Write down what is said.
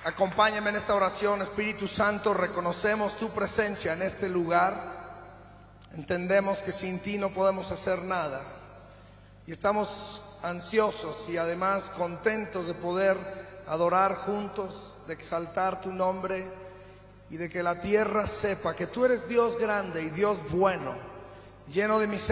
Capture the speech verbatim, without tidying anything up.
Acompáñame en esta oración, Espíritu Santo. Reconocemos tu presencia en este lugar. Entendemos que sin ti no podemos hacer nada. Y estamos ansiosos y además contentos de poder adorar juntos, de exaltar tu nombre y de que la tierra sepa que tú eres Dios grande y Dios bueno, lleno de misericordia.